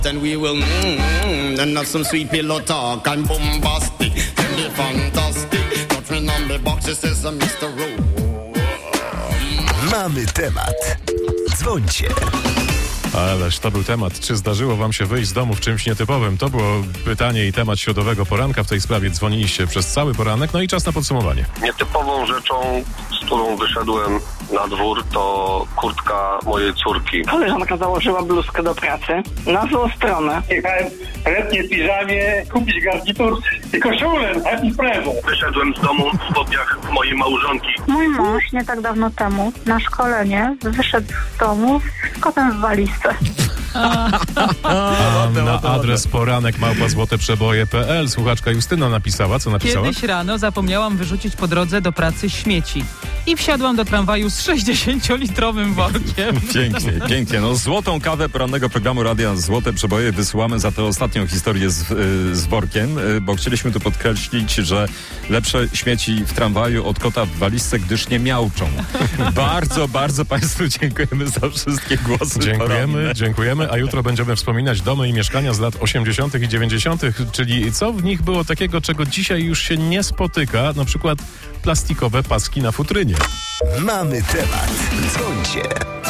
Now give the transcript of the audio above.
Then we will then have some sweet pillow talk and bombastic. Then be fantastic. Touch me on the box, it says Mr. Rowe. Mamy temat. Dzwońcie. Ależ to był temat. Czy zdarzyło wam się wyjść z domu w czymś nietypowym? To było pytanie i temat środowego poranka. W tej sprawie dzwoniliście przez cały poranek. No i czas na podsumowanie. Nietypową rzeczą, z którą wyszedłem na dwór, to kurtka mojej córki. Koleżanka założyła bluzkę do pracy na złą stronę. Jechałem w letniej piżamie kupić garnitur i koszulę, happy prezent. Wyszedłem z domu w spodniach mojej małżonki. Mój mąż nie tak dawno temu na szkolenie wyszedł z domu z kotem w walizce. Na adres poranek@złoteprzeboje.pl słuchaczka Justyna napisała. Co napisała? Kiedyś rano zapomniałam wyrzucić po drodze do pracy śmieci i wsiadłam do tramwaju z 60-litrowym workiem. Pięknie, pięknie. No, złotą kawę porannego programu Radia Złote Przeboje wysyłamy za tę ostatnią historię z workiem, bo chcieliśmy tu podkreślić, że lepsze śmieci w tramwaju od kota w walizce, gdyż nie miauczą. Bardzo, bardzo Państwu dziękujemy za wszystkie głosy. Dziękujemy, a jutro będziemy wspominać domy i mieszkania z lat 80. i 90., czyli co w nich było takiego, czego dzisiaj już się nie spotyka, na przykład plastikowe paski na futrynie. Mamy temat. Dzwońcie.